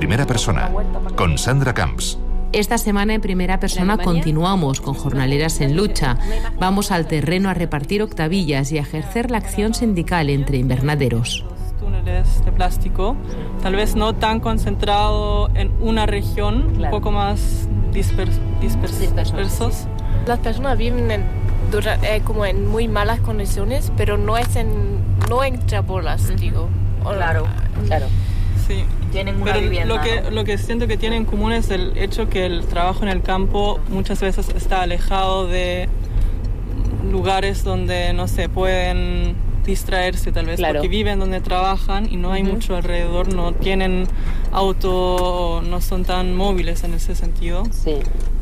Primera Persona, con Sandra Camps. Esta semana en Primera Persona continuamos con Jornaleras en Lucha. Vamos al terreno a repartir octavillas y a ejercer la acción sindical entre invernaderos. Túneles de plástico, tal vez no tan concentrado en una región, un poco más dispersos. Las personas viven como en muy malas condiciones, pero no entre bolas, digo. Claro. Sí. Tienen una pero vivienda. Lo que siento que tienen en común es el hecho que el trabajo en el campo muchas veces está alejado de lugares donde no se pueden distraerse tal vez, porque viven donde trabajan y no hay mucho alrededor, no tienen auto, no son tan móviles en ese sentido. Sí.